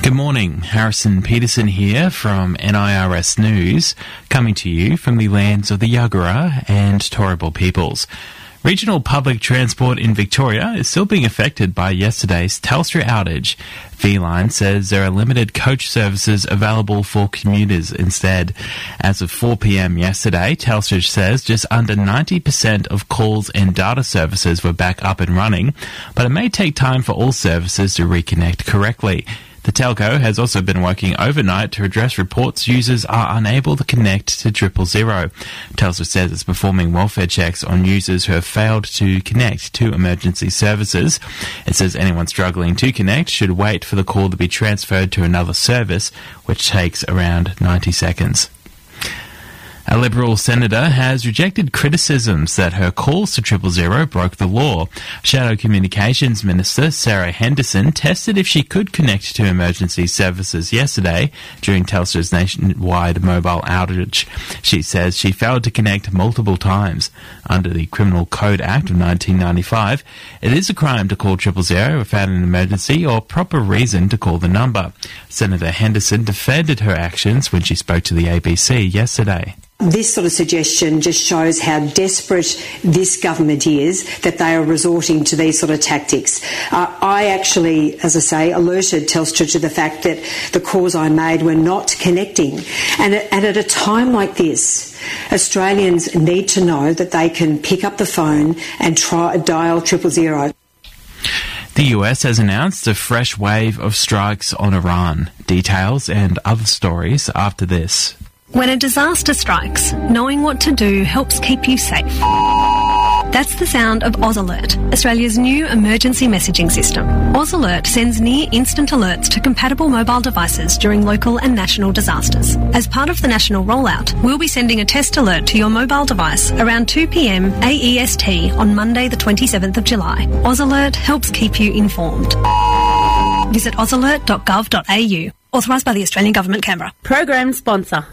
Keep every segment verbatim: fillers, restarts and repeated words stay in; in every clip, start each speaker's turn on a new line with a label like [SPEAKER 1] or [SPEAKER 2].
[SPEAKER 1] Good morning, Harrison Peterson here from N I R S News, coming to you from the lands of the Yagara and Turrbal peoples. Regional public transport in Victoria is still being affected by yesterday's Telstra outage. V-Line says there are limited coach services available for commuters instead. As of four p.m. yesterday, Telstra says just under ninety percent of calls and data services were back up and running, but it may take time for all services to reconnect correctly. The telco has also been working overnight to address reports users are unable to connect to triple zero. Telstra says it's performing welfare checks on users who have failed to connect to emergency services. It says anyone struggling to connect should wait for the call to be transferred to another service, which takes around ninety seconds. A Liberal senator has rejected criticisms that her calls to triple zero broke the law. Shadow Communications Minister Sarah Henderson tested if she could connect to emergency services yesterday during Telstra's nationwide mobile outage. She says she failed to connect multiple times. Under the Criminal Code Act of nineteen ninety-five, it is a crime to call triple zero without an emergency or proper reason to call the number. Senator Henderson defended her actions when she spoke to the A B C yesterday.
[SPEAKER 2] This sort of suggestion just shows how desperate this government is that they are resorting to these sort of tactics. Uh, I actually, as I say, alerted Telstra to the fact that the calls I made were not connecting. And, and at a time like this, Australians need to know that they can pick up the phone and try dial triple zero.
[SPEAKER 1] The U S has announced a fresh wave of strikes on Iran. Details and other stories after this.
[SPEAKER 3] When a disaster strikes, knowing what to do helps keep you safe. That's the sound of AusAlert, Australia's new emergency messaging system. AusAlert sends near-instant alerts to compatible mobile devices during local and national disasters. As part of the national rollout, we'll be sending a test alert to your mobile device around two p.m. A E S T on Monday the twenty-seventh of July. AusAlert helps keep you informed. Visit ausalert dot gov dot a u. Authorised by the Australian Government, Canberra.
[SPEAKER 4] Program sponsor.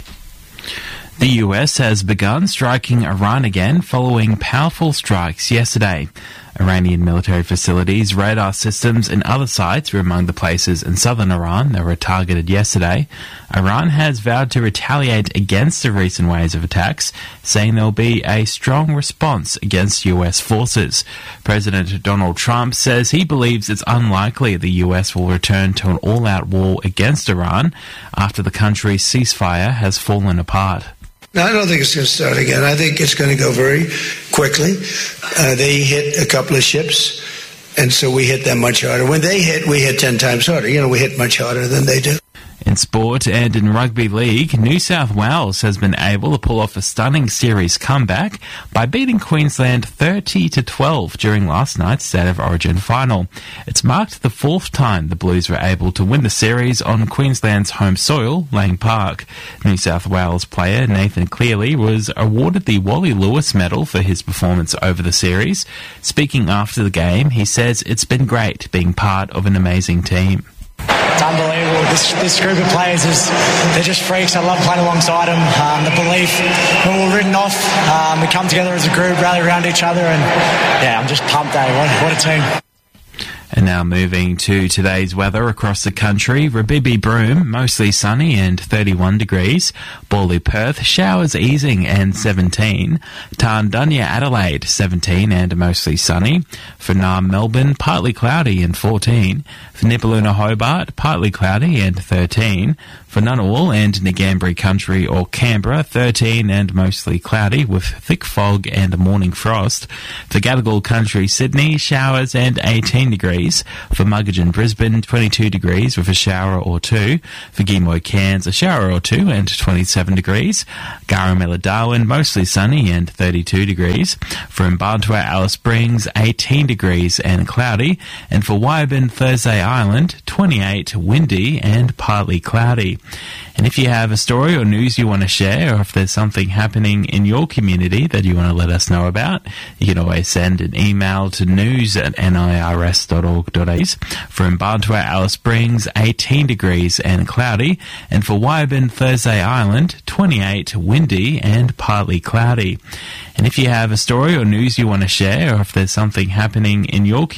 [SPEAKER 1] The U S has begun striking Iran again following powerful strikes yesterday. Iranian military facilities, radar systems and other sites were among the places in southern Iran that were targeted yesterday. Iran has vowed to retaliate against the recent waves of attacks, saying there will be a strong response against U S forces. President Donald Trump says he believes it's unlikely the U S will return to an all-out war against Iran after the country's ceasefire has fallen apart.
[SPEAKER 5] No, I don't think it's going to start again. I think it's going to go very quickly. Uh, they hit a couple of ships, and so we hit them much harder. When they hit, we hit ten times harder. You know, we hit much harder than they do.
[SPEAKER 1] In sport and in rugby league, New South Wales has been able to pull off a stunning series comeback by beating Queensland thirty to twelve during last night's State of Origin final. It's marked the fourth time the Blues were able to win the series on Queensland's home soil, Lang Park. New South Wales player Nathan Cleary was awarded the Wally Lewis Medal for his performance over the series. Speaking after the game, he says it's been great being part of an amazing team.
[SPEAKER 6] It's unbelievable. This, this group of players, is they're just freaks. I love playing alongside them. Um, the belief, when we were written off, um, we come together as a group, rally around each other, and yeah, I'm just pumped, eh? What, what a team.
[SPEAKER 1] And now moving to today's weather across the country. Rabibi Broome, mostly sunny and thirty-one degrees. Bawley Perth, showers easing and seventeen. Tarndunya Adelaide, seventeen and mostly sunny. For Naarm Melbourne, partly cloudy and fourteen. For Nipaluna Hobart, partly cloudy and thirteen. For Ngunnawal and Ngambri Country or Canberra, thirteen and mostly cloudy with thick fog and morning frost. For Gadigal Country Sydney, showers and eighteen degrees. For Muggeridge Brisbane, twenty-two degrees with a shower or two. For Gimo Cairns, a shower or two and twenty-seven degrees. Garamilla Darwin, mostly sunny and thirty-two degrees. For Mbantua Alice Springs, eighteen degrees and cloudy. And for Wyburn Thursday Island, twenty-eight, windy and partly cloudy. And if you have a story or news you want to share, or if there's something happening in your community that you want to let us know about, you can always send an email to news at N I R S dot org dot A S. For Mbantua Alice Springs, eighteen degrees and cloudy. And for Wyburn Thursday Island, twenty-eight, windy and partly cloudy. And if you have a story or news you want to share, or if there's something happening in your community,